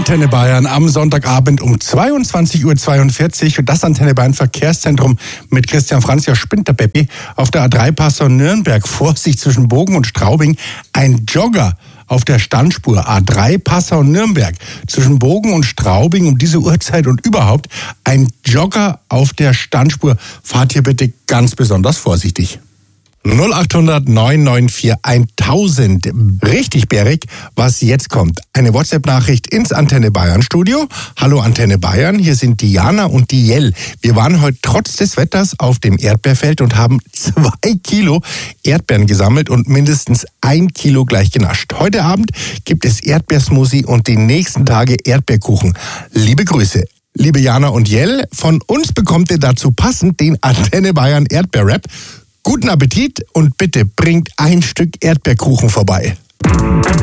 Antenne Bayern am Sonntagabend um 22.42 Uhr. Und das Antenne Bayern Verkehrszentrum mit Christian Franz. Ja, spinnt der Peppi. Auf der A3 Passau Nürnberg. Vorsicht zwischen Bogen und Straubing. Ein Jogger auf der Standspur. A3 Passau Nürnberg. Zwischen Bogen und Straubing um diese Uhrzeit und überhaupt ein Jogger auf der Standspur. Fahrt hier bitte ganz besonders vorsichtig. 0800 994 1000. Richtig bärig, was jetzt kommt. Eine WhatsApp-Nachricht ins Antenne Bayern Studio. Hallo Antenne Bayern, hier sind Diana und die Jell. Wir waren heute trotz des Wetters auf dem Erdbeerfeld und haben 2 Kilo Erdbeeren gesammelt und mindestens 1 Kilo gleich genascht. Heute Abend gibt es Erdbeersmoothie und die nächsten Tage Erdbeerkuchen. Liebe Grüße. Liebe Jana und Jell, von uns bekommt ihr dazu passend den Antenne Bayern Erdbeerrap. Guten Appetit und bitte bringt ein Stück Erdbeerkuchen vorbei.